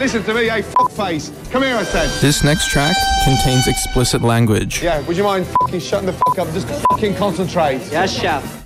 Listen to me, hey fuckface. Come here, I said. This next track contains explicit language. Yeah, would you mind fucking shutting the fuck up and just fucking concentrate? Yes, chef.